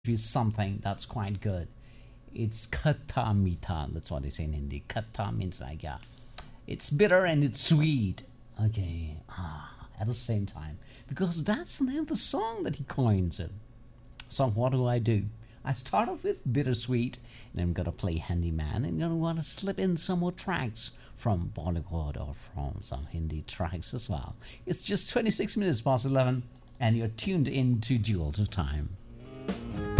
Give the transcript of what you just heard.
you something that's quite good. It's khatta mita. That's what they say in Hindi. Khatta means like, yeah, it's bitter and it's sweet. Okay, at the same time, because that's the name of the song that he coins it. So what do? I start off with bittersweet, and I'm gonna play Handyman, and gonna want to slip in some more tracks from Bollywood or from some Hindi tracks as well. It's just 26 minutes past 11, and you're tuned into Jewels of Time.